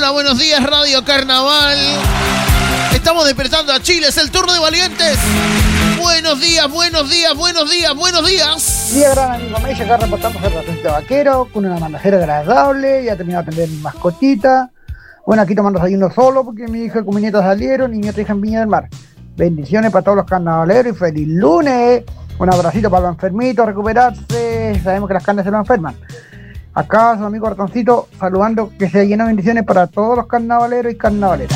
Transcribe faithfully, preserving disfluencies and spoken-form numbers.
Hola, buenos días, Radio Carnaval. Estamos despertando a Chile, es el turno de valientes. Buenos días, buenos días, buenos días, buenos días. Día, gran amigo Meche, acá reportamos el ratito vaquero, con una amanecera agradable, ya terminado de atender mi mascotita. Bueno, aquí tomando desayuno solo porque mi hija y mi nieta salieron y mi otra hija en Viña del Mar. Bendiciones para todos los carnavaleros y feliz lunes. Un abracito para los enfermitos, recuperarse. Sabemos que las carnes se lo enferman. Acá su amigo Ratoncito saludando, que se llena de bendiciones para todos los carnavaleros y carnavaleras.